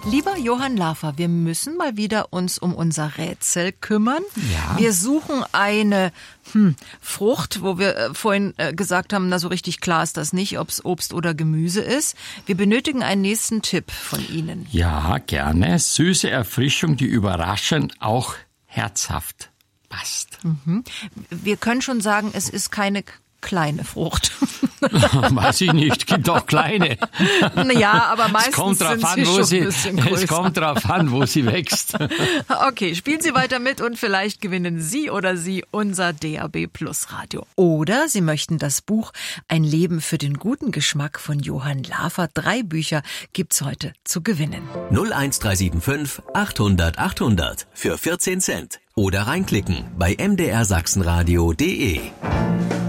Lieber Johann Lafer, wir müssen mal wieder uns um unser Rätsel kümmern. Ja. Wir suchen eine Frucht, wo wir vorhin gesagt haben, na so richtig klar ist das nicht, ob es Obst oder Gemüse ist. Wir benötigen einen nächsten Tipp von Ihnen. Ja, gerne. Süße Erfrischung, die überraschend auch herzhaft passt. Wir können schon sagen, es ist keine kleine Frucht. Weiß ich nicht, gibt auch kleine. Ja, aber meistens sind sie schon ein bisschen größer. Es kommt drauf an, wo sie wächst. Okay, spielen Sie weiter mit und vielleicht gewinnen Sie oder Sie unser DAB Plus Radio. Oder Sie möchten das Buch Ein Leben für den guten Geschmack von Johann Lafer. 3 Bücher gibt's heute zu gewinnen. 01375 800 800 für 14 Cent. Oder reinklicken bei mdrsachsenradio.de.